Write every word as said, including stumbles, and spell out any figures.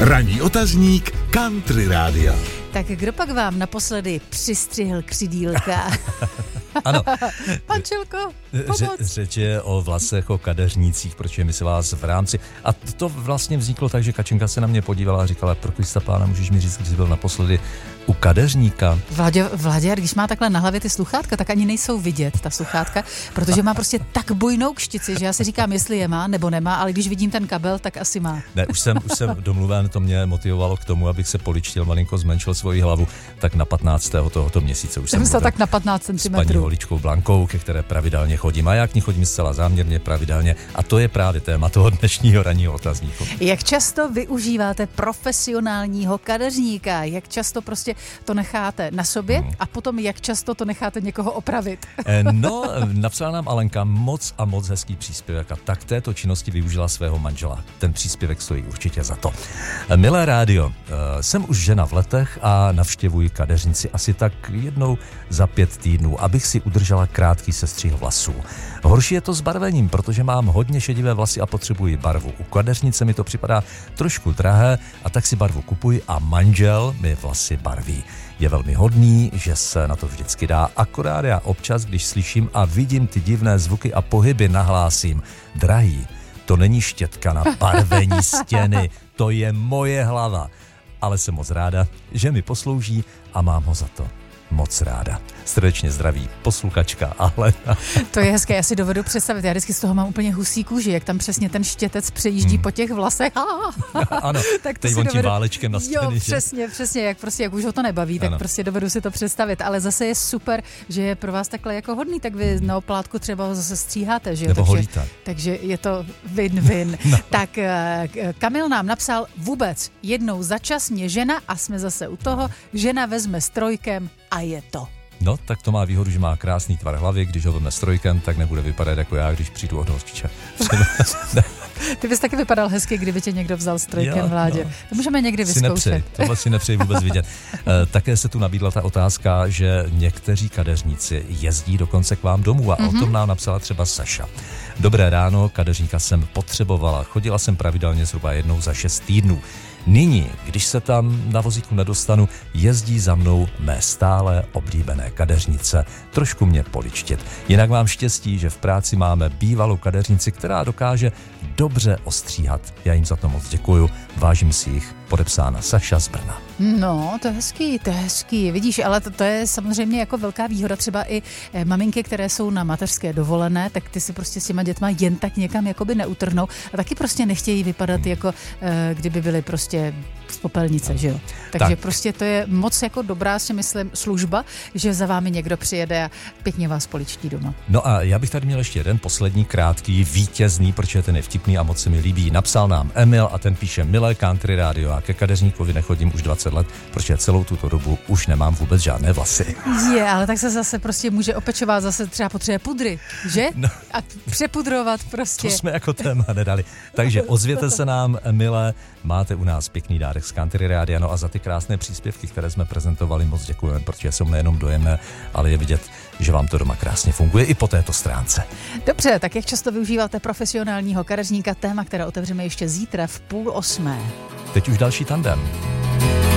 Ranní otazník Country Rádia. Tak kdo pak vám naposledy přistřihl křidílka? Ano. Pančelko, pomoc. Ře, řeč je o vlasech, o kadeřnících, protože my se vás v rámci... A to vlastně vzniklo tak, že Kačenka se na mě podívala a říkala, pro Krista pána, můžeš mi říct, když jsi byl naposledy u kadeřníka? Vládě, Vládě, když má takhle na hlavě ty sluchátka, tak ani nejsou vidět, ta sluchátka, protože má prostě tak bujnou kštici, že já si říkám, jestli je má nebo nemá, ale když vidím ten kabel, tak asi má. Ne, už jsem, už jsem domluven, to mě motivovalo k tomu, abych se poličtil, malinko zmenšil svoji hlavu, tak na patnáctého tohoto měsíce už jsem se tak na patnáct centimetrů. S paní Holičkou Blankou, ke které pravidelně chodím. A já k ní chodím zcela záměrně, pravidelně. A to je právě téma toho dnešního ranního otazníku. Jak často využíváte profesionálního kadeřníka? Jak často prostě to necháte na sobě hmm. a potom jak často to necháte někoho opravit? No, napsala nám Alenka moc a moc hezký příspěvek a tak této činnosti využila svého manžela. Ten příspěvek stojí určitě za to. Milé rádio, jsem už žena v letech a navštěvuji kadeřnici asi tak jednou za pět týdnů, abych si udržela krátký sestřih vlasů. Horší je to s barvením, protože mám hodně šedivé vlasy a potřebuji barvu. U kadeřnice mi to připadá trošku drahé a tak si barvu kupuji a manžel mi vlasy barví. Je velmi hodný, že se na to vždycky dá, akorát já občas, když slyším a vidím ty divné zvuky a pohyby, nahlásím. Drahý, to není štětka na barvení stěny, to je moje hlava. Ale jsem moc ráda, že mi poslouží a mám ho za to moc ráda. Srdečně zdraví posluchačka Alena. To je hezké, já si dovedu představit, já vždycky z toho mám úplně husí kůži, jak tam přesně ten štětec přejíždí hmm. po těch vlasech. Ano, tak teď on tím válečkem na stěny. Jo, přesně, přesně, jak prostě, jak už ho to nebaví, tak ano. prostě dovedu si to představit, ale zase je super, že je pro vás takhle jako hodný, tak vy na oplátku třeba ho zase stříháte, že jo? Nebo takže, holíte. takže je to win-win. No. Tak Kamil nám napsal, vůbec jednou za čas mě žena a jsme zase u toho, žena vezme strojkem a je to. No, tak to má výhodu, že má krásný tvar hlavy, když ho vezme strojkem, tak nebude vypadat jako já, když přijdu od hořčiče. Ty bys taky vypadal hezky, kdyby tě někdo vzal strojkem, jo, Vládě. No. To můžeme někdy vyzkoušet. Nepřej, tohle si nepřeji vůbec vidět. E, také se tu nabídla ta otázka, že někteří kadeřníci jezdí dokonce k vám domů a mm-hmm. o tom nám napsala třeba Saša. Dobré ráno, kadeřníka jsem potřebovala. Chodila jsem pravidelně zhruba jednou za šest týdnů. Nyní, když se tam na vozíku nedostanu, jezdí za mnou mé stále oblíbené kadeřnice. Trošku mě poličtit. Jinak mám štěstí, že v práci máme bývalou kadeřnici, která dokáže dobře ostříhat. Já jim za to moc děkuju. Vážím si jich. Podepsána Saša z Brna. No, to je hezký, to je hezký. Vidíš, ale to, to je samozřejmě jako velká výhoda. Třeba i eh, maminky, které jsou na mateřské dovolené, tak ty si prostě s těma dětma jen tak někam jakoby neutrhnou a taky prostě nechtějí vypadat hmm. jako eh, kdyby byly prostě z popelnice, že jo. Takže tak. prostě to je moc jako dobrá, si myslím, služba, že za vámi někdo přijede a pěkně vás poličtí doma. No a já bych tady měl ještě jeden poslední krátký, vítězný, protože ten je vtipný a moc se mi líbí. Napsal nám Emil a ten píše: milé Country Rádio, a ke kadeřníkovi nechodím už dvacet let, protože celou tuto dobu už nemám vůbec žádné vlasy. Je, ale tak se zase prostě může opečovat, zase třeba potřebuje pudry, že? No. A přepudrovat prostě. To jsme jako téma nedali. Takže ozvěte se nám, milé, máte u nás pěkný dárek z Country Rádia, no a za ty krásné příspěvky, které jsme prezentovali, moc děkujeme, protože jsou nejenom dojemné, ale je vidět, že vám to doma krásně funguje i po této stránce. Dobře, tak jak často využíváte profesionálního kadeřníka, téma, které otevřeme ještě zítra v půl osmé. Teď už další tandem.